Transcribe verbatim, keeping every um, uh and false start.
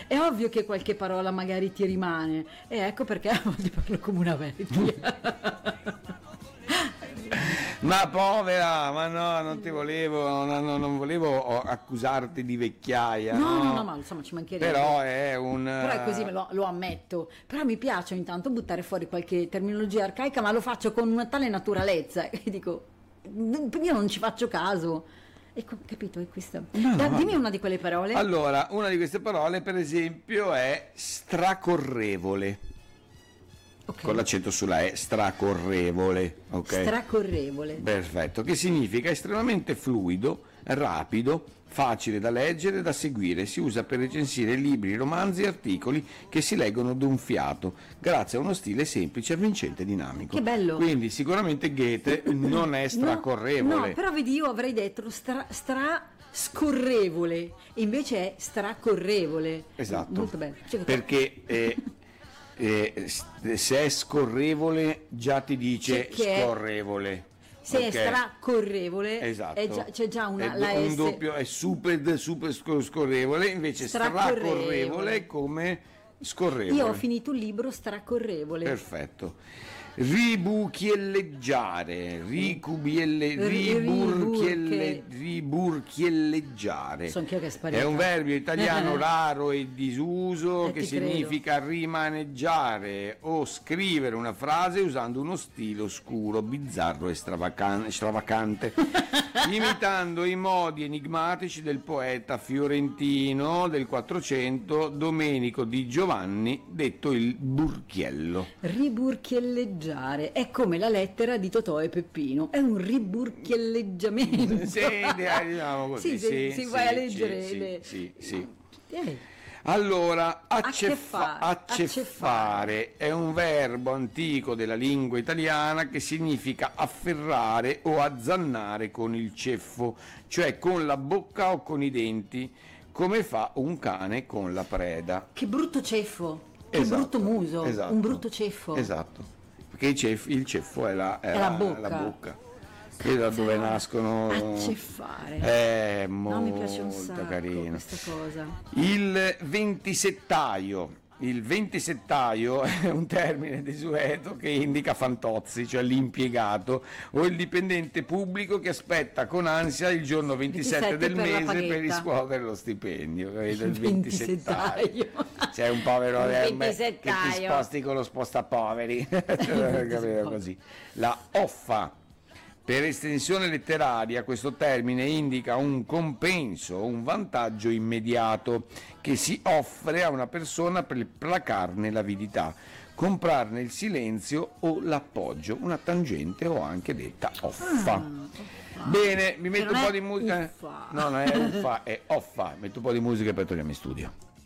è ovvio che qualche parola magari ti rimane, e ecco perché a volte parlo come una vecchia. Ma povera, ma no, non ti volevo, non, non- non volevo accusarti di vecchiaia, No, no? no, no, ma insomma ci mancherebbe. Però è un... Però è così, me lo, lo ammetto. Però mi piace ogni tanto buttare fuori qualche terminologia arcaica, ma lo faccio con una tale naturalezza che dico, io non ci faccio caso. Ecco, capito, è questa. No, Da- no, dimmi no. una di quelle parole. Allora, una di queste parole, per esempio, è stracorrevole, Ok. con l'accento sulla E, stracorrevole, ok? Stracorrevole. Perfetto, che significa estremamente fluido, rapido, facile da leggere e da seguire. Si usa per recensire libri, romanzi e articoli che si leggono d'un fiato, grazie a uno stile semplice, avvincente e dinamico. Che bello. Quindi sicuramente Goethe non è stracorrevole. No, no, però vedi, io avrei detto stra, stra scorrevole, e invece è stracorrevole. Esatto. Molto bello. Cioè, Perché eh, eh, s- se è scorrevole già ti dice C'è che è- scorrevole. se ok? è stracorrevole, Esatto. è già- c'è già una, È la un S. doppio, è super, super scor- scorrevole, invece Stracorrevole. stracorrevole è come scorrevole. Io ho finito un libro stracorrevole. Perfetto. Ribuchielleggiare, ricubielle, Ri- riburchielle, riburche- riburchielleggiare. So anch'io che è sparito. È un verbo italiano raro e disuso Eh, che ti significa rimaneggiare o scrivere una frase usando uno stile oscuro, bizzarro e stravacan- stravacante, imitando i modi enigmatici del poeta fiorentino del quattrocento Domenico di Giovanni, detto il Burchiello. Riburchielleggiare è come la lettera di Totò e Peppino, è un riburchielleggiamento. Sì, diciamo così. Sì, se- sì, se vai a sì, leggere sì, le- sì, sì. Eh, Allora, Acceffa- acceffa- acceffare è un verbo antico della lingua italiana che significa afferrare o azzannare con il ceffo, cioè con la bocca o con i denti, come fa un cane con la preda. che brutto ceffo, che Esatto, brutto muso, esatto, un brutto ceffo. Esatto, perché il ceffo, il ceffo è, la, è È la bocca. la bocca, che è da dove nascono. Acceffare. È No, molto mi piace un sacco carino. questa cosa. Il ventisettaio. Il ventisettaio è un termine desueto che indica fantozzi, cioè l'impiegato o il dipendente pubblico che aspetta con ansia il giorno ventisette, del per la mese per paghetta. riscuotere lo stipendio. Capito? Il ventisettaio. C'è un povero Il eh, che ti ventisettaio. sposti con lo spostapoveri. Capito così. La offa. Per estensione letteraria questo termine indica un compenso o un vantaggio immediato che si offre a una persona per placarne l'avidità, comprarne il silenzio o l'appoggio, una tangente o anche detta offa. Ah, Bene, mi Che metto non un po' è di musica. uffa. No, non è uffa, è offa. Metto un po' di musica e poi torniamo in studio.